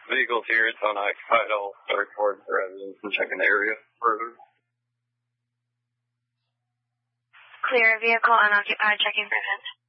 Vehicles here, it's unoccupied. I'll start towards the residents and checking the area further. Clear vehicle unoccupied, checking for events.